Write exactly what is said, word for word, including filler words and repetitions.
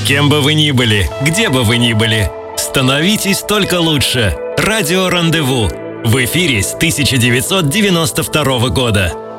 кем бы вы ни были, где бы вы ни были, становитесь только лучше. Радио «Рандеву» в эфире с тысяча девятьсот девяносто второго года.